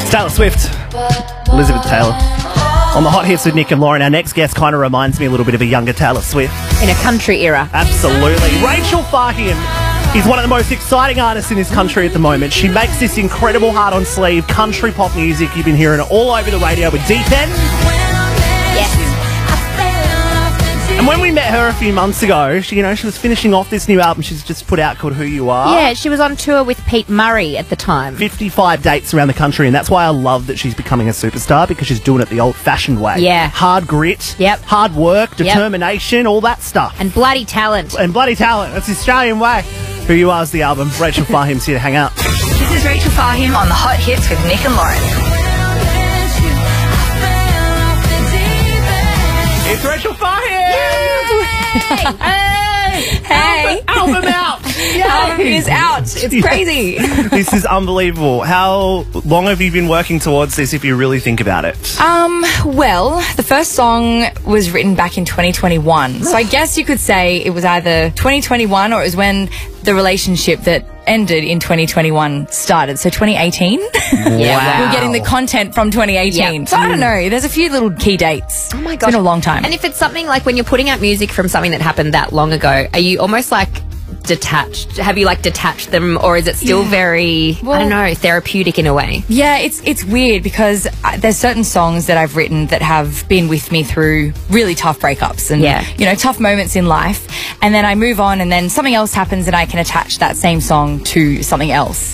Taylor Swift, Elizabeth Taylor. On the Hot Hits with Nick and Lauren, our next guest kind of reminds me a little bit of a younger Taylor Swift. In a country era. Absolutely. Rachel Fahim is one of the most exciting artists in this country at the moment. She makes this incredible heart-on-sleeve country pop music. You've been hearing it all over the radio with Deep End. Yes. And when we met her a few months ago, she was finishing off this new album she's just put out called Who You Are. Yeah, she was on tour with Pete Murray at the time. 55 dates around the country, and that's why I love that she's becoming a superstar, because she's doing it the old-fashioned way. Yeah. Hard grit, Yep. hard work, determination, all that stuff. And bloody talent. And bloody talent. That's the Australian way. Who You Are is the album. Rachel Fahim's here to hang out. This is Rachel Fahim on the Hot Hits with Nick and Lauren. It's Rachel Fahim! Hey! Album out! Album is out. It's crazy. This is unbelievable. How long have you been working towards this, if you really think about it? Well, the first song was written back in 2021. So I guess you could say it was either 2021 or it was when the relationship that ended in 2021 started. So 2018. Yeah. We're getting the content from 2018. Yep. So I don't know. There's a few little key dates. Oh my It's gosh. been a long time. And if it's something like when you're putting out music from something that happened that long ago, are you almost like detached? Have you like detached them, or is it still very, I don't know, therapeutic in a way? Yeah, it's weird because there's certain songs that I've written that have been with me through really tough breakups and tough moments in life, and then I move on and then something else happens and I can attach that same song to something else.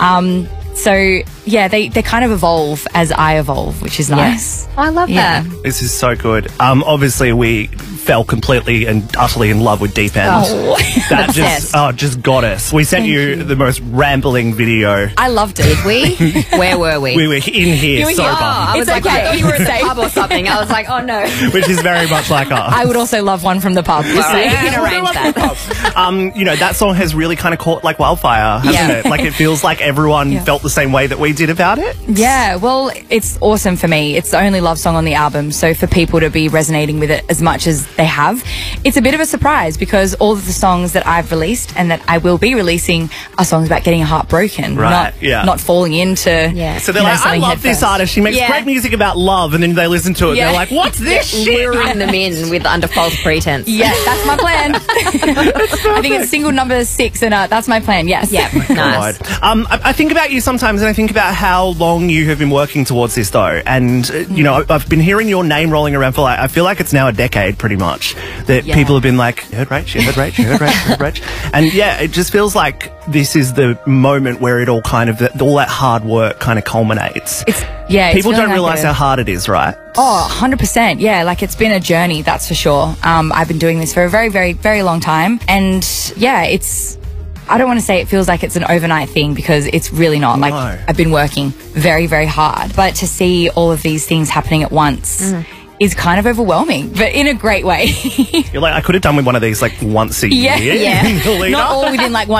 So yeah, they kind of evolve as I evolve, which is nice. I love that. This is so good. Obviously, we fell completely and utterly in love with Deep End. Oh. That Obsessed. just got us. We sent you the most rambling video. I loved it. Did we? Where were we? We were in here You were here. sober, I was It's like, okay. I thought you were at It's the safe. pub or something. I was like, oh no. which is very much like us. I would also love one from the pub. All right, you can arrange that. That song has really kind of caught like wildfire, hasn't Yeah. it? Like, it feels like everyone felt the same way that we did about it. Yeah, well, it's awesome for me. It's the only love song on the album, so for people to be resonating with it as much as they have, it's a bit of a surprise because all of the songs that I've released and that I will be releasing are songs about getting a heart broken, Right, not falling into So they're like, I love this artist. She makes great music about love, and then they listen to it and they're like, what's this shit? Luring them in with under false pretense. Yeah, that's my plan. I think it's single number 6 and that's my plan, yes. Yeah, nice. I think about you sometimes, and I think about how long you have been working towards this, though. And, I've been hearing your name rolling around for, I feel like it's now a decade, pretty much, that people have been like, you heard Rach, you heard Rach, you heard Rach, you heard Rach. And, yeah, it just feels like this is the moment where it all kind of, all that hard work kind of culminates. People don't realise how hard it is, right? Oh, 100%. Yeah, like it's been a journey, that's for sure. I've been doing this for a very, very, very long time. And yeah, I don't want to say it feels like it's an overnight thing because it's really not. Like, I've been working very, very hard. But to see all of these things happening at once is kind of overwhelming, but in a great way. You're like, I could have done with one of these like once a year. Yeah. In the lead Not up. all within like one